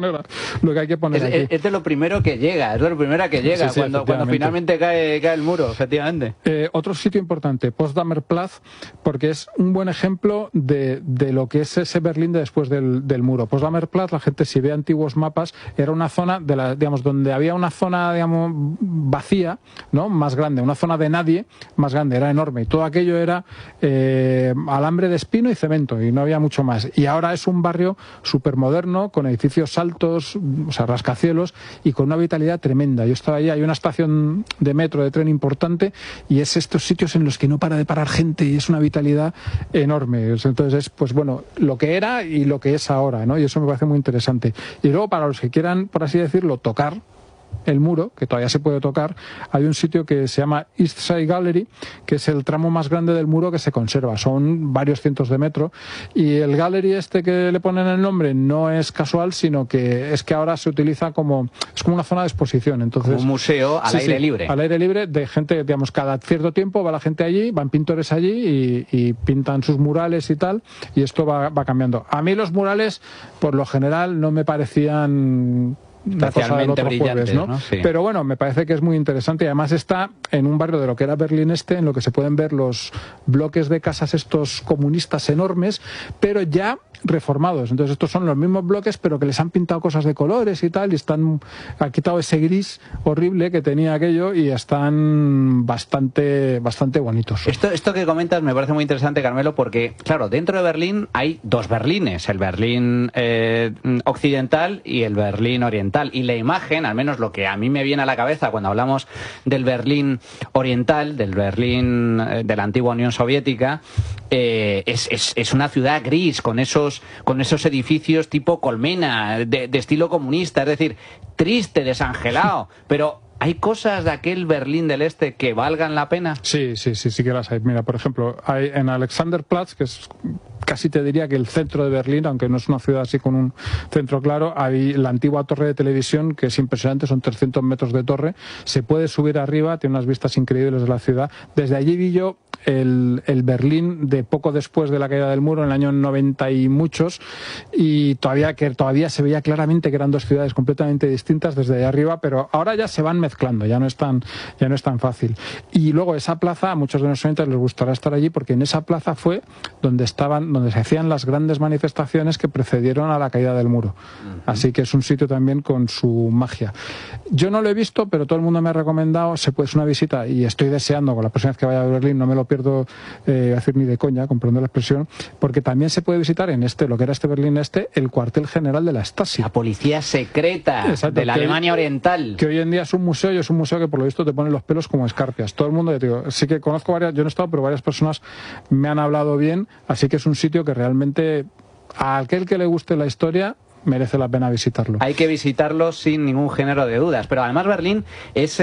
poner aquí. Es de lo primero que llega, Sí, cuando finalmente cae el muro, efectivamente. Otro sitio importante, Potsdamer Platz, porque es un buen ejemplo de lo que es ese Berlín de después del muro. Potsdamer Platz, la gente si ve antiguos mapas, era una zona donde había una zona vacía, ¿no? Más grande, una zona de nadie más grande, era enorme, y todo aquello era alambre de espino y cemento, y no había mucho más. Y ahora es un barrio súper moderno, con edificios altos, o sea, rascacielos, y con una vitalidad tremenda. Yo estaba allí, hay una estación de metro, de tren importante, y es estos sitios en los que no para de parar gente, y es una vitalidad enorme. Entonces es, pues bueno, lo que era y lo que es ahora, ¿no? Y eso me parece muy interesante. Y luego, para los que quieran, por así decirlo, tocar el muro, que todavía se puede tocar, hay un sitio que se llama East Side Gallery, que es el tramo más grande del muro que se conserva, son varios cientos de metros, y el gallery este que le ponen el nombre no es casual, sino que es que ahora se utiliza es como una zona de exposición. Entonces, como un museo al aire libre. Al aire libre, de gente, digamos, cada cierto tiempo va la gente allí, van pintores allí y pintan sus murales y tal, y esto va cambiando. A mí los murales, por lo general, no me parecían una cosa del otro jueves, ¿no? Sí. Pero bueno, me parece que es muy interesante, y además está en un barrio de lo que era Berlín Este, en lo que se pueden ver los bloques de casas estos comunistas enormes, pero ya reformados. Entonces estos son los mismos bloques, pero que les han pintado cosas de colores y tal, y han quitado ese gris horrible que tenía aquello, y están bastante bonitos. Esto que comentas me parece muy interesante, Carmelo, porque claro, dentro de Berlín hay dos Berlines, el Berlín occidental y el Berlín oriental, y la imagen, al menos lo que a mí me viene a la cabeza cuando hablamos del Berlín oriental, del Berlín de la antigua Unión Soviética, es una ciudad gris con esos edificios tipo colmena, de estilo comunista, es decir, triste, desangelado, pero ¿hay cosas de aquel Berlín del Este que valgan la pena? Sí que las hay. Mira, por ejemplo, hay en Alexanderplatz, que es casi te diría que el centro de Berlín, aunque no es una ciudad así con un centro claro, hay la antigua torre de televisión, que es impresionante, son 300 metros de torre, se puede subir arriba, tiene unas vistas increíbles de la ciudad. Desde allí vi yo el Berlín de poco después de la caída del muro, en el año 90 y muchos, y todavía se veía claramente que eran dos ciudades completamente distintas desde allá arriba, pero ahora ya se van mezclando, ya no es tan fácil. Y luego esa plaza, a muchos de nuestros oyentes les gustará estar allí, porque en esa plaza fue donde se hacían las grandes manifestaciones que precedieron a la caída del muro. Así que es un sitio también con su magia. Yo no lo he visto, pero todo el mundo me ha recomendado, es una visita, y estoy deseando, con la próxima vez que vaya a Berlín, no me lo pierdo decir ni de coña, comprendo la expresión, porque también se puede visitar en lo que era este Berlín Este, el cuartel general de la Stasi. La policía secreta. Exacto, de la Alemania Oriental. Que hoy en día es un museo, y es un museo que por lo visto te pone los pelos como escarpias. Todo el mundo, sí que conozco yo no he estado, pero varias personas me han hablado bien, así que es un sitio que realmente a aquel que le guste la historia merece la pena visitarlo. Hay que visitarlo sin ningún género de dudas, pero además Berlín es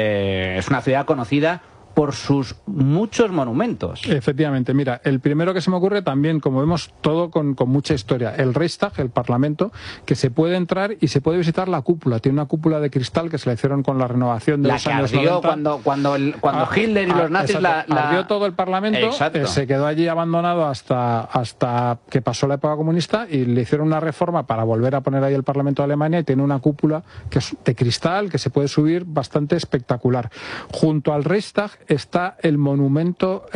una ciudad conocida por sus muchos monumentos. Efectivamente, mira, el primero que se me ocurre también, como vemos, todo con mucha historia, el Reichstag, el Parlamento, que se puede entrar y se puede visitar la cúpula. Tiene una cúpula de cristal que se la hicieron con la renovación de los años 90. Cuando Hitler y los nazis ardió todo el Parlamento, se quedó allí abandonado hasta que pasó la época comunista, y le hicieron una reforma para volver a poner ahí el Parlamento de Alemania, y tiene una cúpula que es de cristal, que se puede subir, bastante espectacular. Junto al Reichstag está el monumento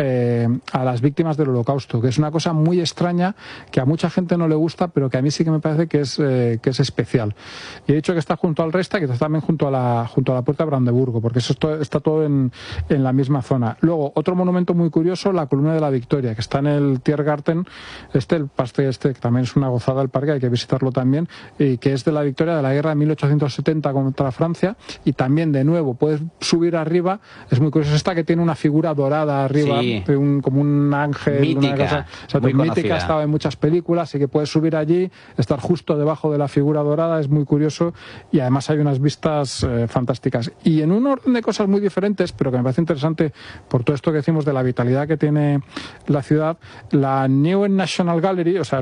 a las víctimas del Holocausto, que es una cosa muy extraña, que a mucha gente no le gusta, pero que a mí sí que me parece que es especial. Y he dicho que está junto al Reichstag, que está también junto a la Puerta de Brandeburgo, porque eso está todo en la misma zona. Luego, otro monumento muy curioso, la Columna de la Victoria, que está en el Tiergarten, el parque que también es una gozada el parque, hay que visitarlo también, y que es de la victoria de la guerra de 1870 contra Francia, y también, de nuevo, puedes subir arriba, es muy curioso, que tiene una figura dorada arriba, sí, como un ángel, mítica, una cosa, muy mítica, ha estado en muchas películas, así que puedes subir allí, estar justo debajo de la figura dorada, es muy curioso, y además hay unas vistas fantásticas. Y en un orden de cosas muy diferentes, pero que me parece interesante por todo esto que decimos de la vitalidad que tiene la ciudad, la Neuen National Gallery, o sea,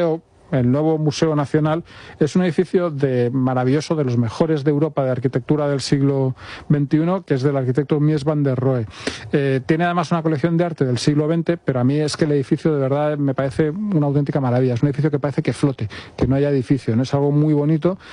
el nuevo Museo Nacional, es un edificio maravilloso, de los mejores de Europa de arquitectura del siglo XXI, que es del arquitecto Mies van der Rohe. Tiene además una colección de arte del siglo XX, pero a mí es que el edificio de verdad me parece una auténtica maravilla. Es un edificio que parece que flote, que no haya edificio, no es algo muy bonito.